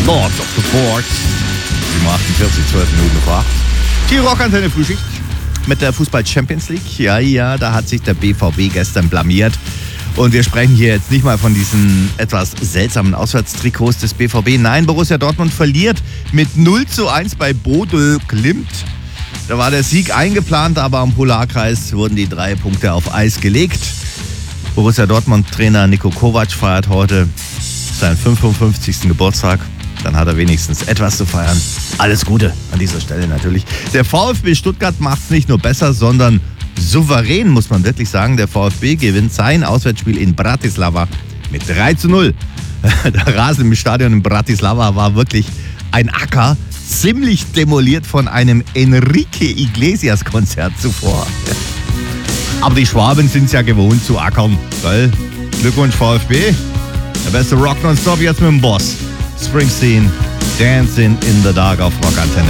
Lords of the Boards. 7:48, 12 Minuten vor 8. Die Rockantenne Frühschicht mit der Fußball Champions League. Ja, da hat sich der BVB gestern blamiert. Und wir sprechen hier jetzt nicht mal von diesen etwas seltsamen Auswärtstrikots des BVB. Nein, Borussia Dortmund verliert mit 0:1 bei Bodø Glimt. Da war der Sieg eingeplant, aber am Polarkreis wurden die 3 Punkte auf Eis gelegt. Borussia Dortmund-Trainer Niko Kovac feiert heute seinen 55. Geburtstag. Dann hat er wenigstens etwas zu feiern. Alles Gute an dieser Stelle natürlich. Der VfB Stuttgart macht es nicht nur besser, sondern souverän, muss man wirklich sagen. Der VfB gewinnt sein Auswärtsspiel in Bratislava mit 3:0. Der Rasen im Stadion in Bratislava war wirklich ein Acker, ziemlich demoliert von einem Enrique Iglesias-Konzert zuvor. Aber die Schwaben sind es ja gewohnt zu ackern. Gell? Glückwunsch VfB. Der beste Rock nonstop jetzt mit dem Boss. Springsteen, Dancing in the Dark auf Rockantenne.